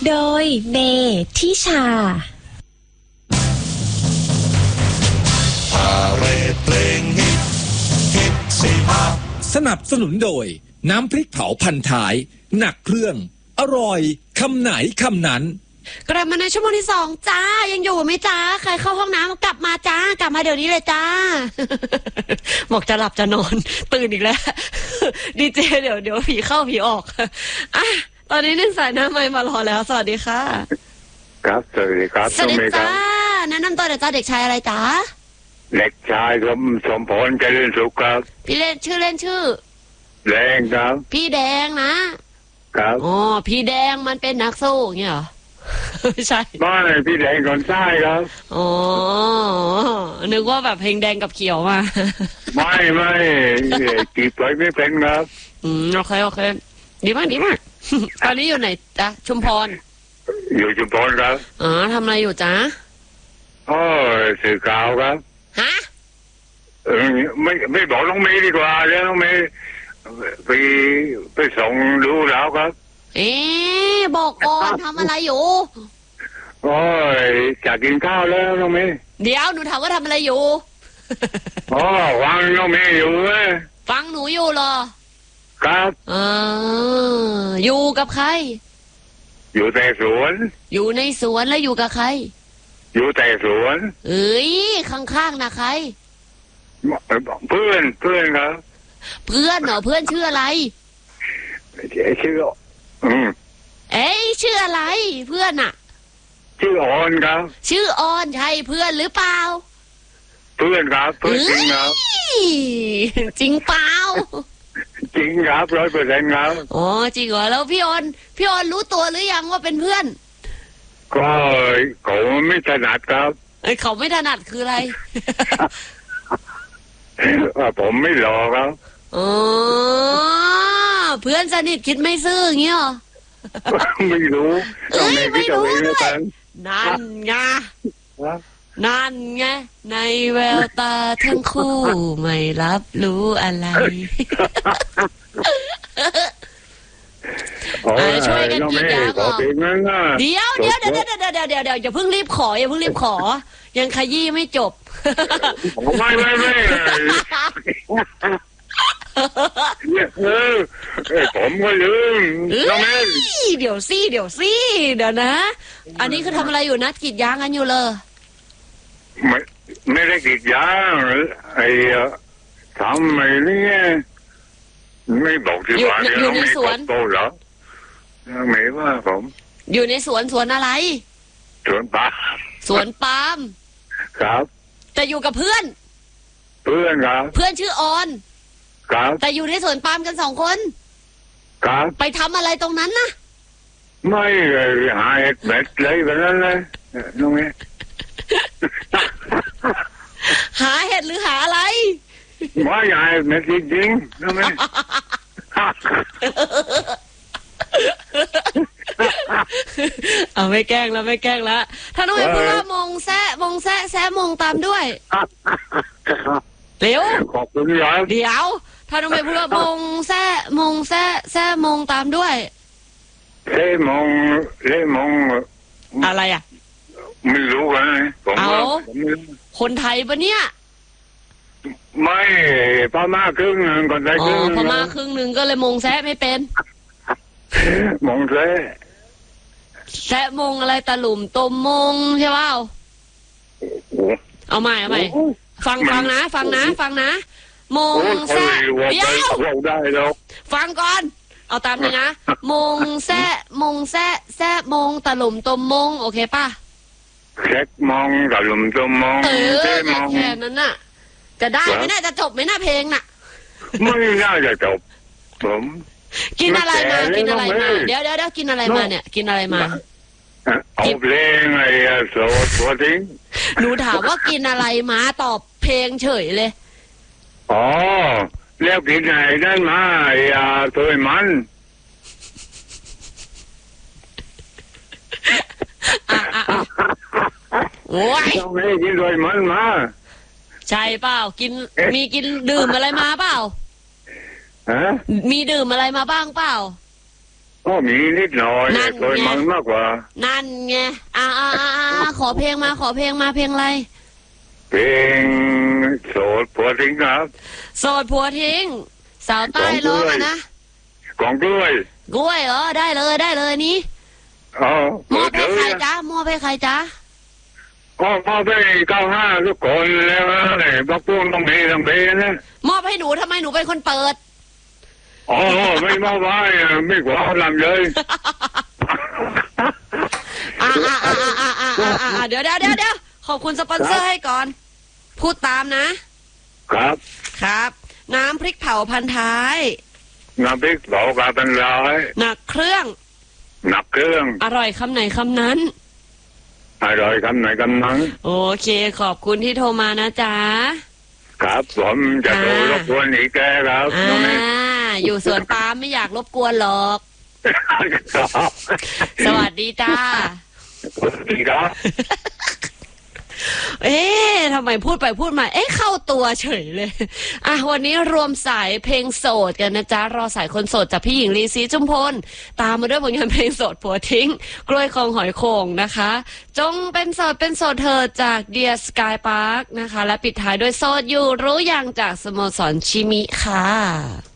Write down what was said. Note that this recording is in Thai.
โดยเมทิชาสนับสนุนโดยน้ำพริกเผาพันท้ายหนักเครื่องอร่อยคำไหนคำนั้นกลับมาในชั่วโมงที่2จ้ายังอยู่ไหมจ้าใครเข้าห้องน้ำกลับมาจ้ากลับมาเดี๋ยวนี้เลยจ้า บอกจะหลับจะนอนตื่นอีกแล้ว ดีเจเดี๋ยวผีเข้าผีออกอ่ะตอนนี้1สายหน้าไมค์มารอแล้วสวัสดีค่ะครับสวัสดีครับสวัสดีจ้าแนะนำตัวเดี๋ยวจ้าเด็กชายอะไรจ้าเด็กชายสมพลเจริญสุขครับพี่เล่นชื่อแดงครับพี่แดงนะครับอ๋อพี่แดงมันเป็นนักสู้เงี้ยเหรอไม่ใช่ไม่พี่แดงคนใต้ครับอ๋อนึกว่าแบบเพลงแดงกับเขียวมาไม่จีบไปไม่เป็นครับโอเคดีมากตอนนี้อยู่ไหนจ๊ะชุมพรอยู่ชุมพรครับอ๋อทำอะไรอยู่จ๊ะสื่อข่าวครับฮะไม่บอกน้องเมย์ดีกว่าแล้วน้องเมย์ไปส่งดูแล้วครับบอกก่อนทำอะไรอยู่จะกินข้าวแล้วน้องเมย์เดี๋ยวหนูถามว่าทำอะไรอยู่ฟังน้องเมย์อยู่ฟังหนูอยู่เหรอครับอยู่กับใครอยู่แต่สวนอยู่ในสวนแล้วอยู่กับใครอยู่แต่สวนข้างๆนะใครเพื่อนครับเพื่อนเหรอเพื่อนชื่ออะไรชื่อชื่ออะไรเพื่อนชื่อออนครับชื่อออนใช่เพื่อนหรือเปล่าเพื่อนครับเพื่อนจริงครับจริงเปล่าจริงครับ100%ครับอ๋อจริงเหรอแล้วพี่ออนรู้ตัวหรือยังว่าเป็นเพื่อนก็เขาไม่ถนัดครับเขาไม่ถนัดคืออะไรผมไม่หล่อครับอ๋อเพื่อนสนิทคิดไม่ซื่ออย่างเงี้ยไม่รู้ไม่รู้ด้วยนั่นไงในแววตาทั้งคู่ไม่รับรู้อะไรช่วยกันกินยาก่อนเดี๋ยวอย่าเพิ่งรีบขอยังขยี้ไม่จบไม่ผมก็ลืมเดี๋ยวนะอันนี้คือทำอะไรอยู่นะกรีดยางกันอยู่เลยไม่ได้กรีดยางทำไมเนี่ยไม่บอกที่บ้านอยู่ในสวนโตเหรอไม่ว่าผมอยู่ในสวนอะไรสวนปาล์มครับแต่อยู่กับเพื่อนครับเพื่อนชื่อออนครับแต่อยู่ในสวนปาล์มกัน2 คนครับไปทำอะไรตรงนั้นนะไม่หาเห็ดเม็ดเลยแบบนั้นเลยน้องเมย์หาเห็ดหรือหาอะไรไม่หาเห็ดเม็ดจริงๆน้องเมย์เอาไม่แกล้งแล้วถ้าน้องเอ๋พูดว่ามงแซะมงตามด้วยเร็วขอบคุณครับเดี๋ยวถ้าน้องเอ๋พูดว่ามงแซะมงตามด้วยเล่มงอะไรไม่รู้กันผมคนไทยปะเนี่ยไม่พม่าครึ่งนึงคนไทยครึ่งพม่าครึ่งนึงก็เลยมงแซะไม่เป็นมงแซะมงอะไรตะหลุมตมมงใช่เปล่าเอาใหม่ฟังนะมงแซะเดี๋ยวฟังก่อนเอาตามนี้นะมงแซะมงตะหลุมตมมงโอเคป่ะแซะมงตะหลุมตมมงแค่นั้นน่ะจะได้ไหมน่ะจะจบไหมน่ะเพลงน่ะไม่น่าจะจบผมกินอะไรมาเดี๋ยวกินอะไรมาเนี่ยกินอะไรมาเอาเพลงไอ้โสดตัวทิ้งหนูถามว่ากินอะไรมาตอบเพลงเฉยเลยแล้วกินไหนนั่นมาไอ้ตัวมันโอ้ยต้องให้กินตัวมันมาใช่เปล่ามีกินดื่มอะไรมาเปล่ามีดื่มอะไรมาบ้างเปล่าก็มีนิดหน่อยนั่นโดยไงมันมากกว่านั่นไงขอเพลงมาเพลงอะไรเพลงโสดผัวทิ้งครับโสดผัวทิ้ง สาวใต้ร้องอะนะของกล้วยกล้วยเหรอได้เลยนี่อ๋อมอบให้ใครจ๊ะมอบให้ใครจ๊ะก็พอไป95ทุกคนแล้วนะบักพวกต้องมีนะมอบให้หนูทำไมหนูเป็นคนเปิดอ๋อไม่มาไว้ไม่กว่าลำเลยเดี๋ยวขอบคุณสปอนเซอร์ให้ก่อน พูดตามนะครับ ครับ น้ำพริกเผาพันท้ายน้ำพริกเผากาเป็นร้อยหนักเครื่องหนักเครื่องอร่อยคำไหนคำนั้นอร่อยคำไหนคำนั้นโอเคขอบคุณที่โทรมานะจ๊ะครับผมจะโทรรบกวนอีกแกครับน้องเมย์อยู่สวนปาล์มไม่อยากรบกวนหรอกครับสวัสดีจ้าสวัสดีครับทำไมพูดไปพูดมาเข้าตัวเฉยเลยวันนี้รวมสายเพลงโสดกันนะจ๊ะรอสายคนโสดจากพี่หญิงลีศรีจุมพลตามมาด้วยผลงานเพลงโสดผัวทิ้งกล้วยคลองหอยโข่งนะคะ จงเป็นโสดเธอจากเดียสกายพาร์คนะคะและปิดท้ายด้วยโสดอยู่รู้อย่างจากสโมสรชิมิค่ะ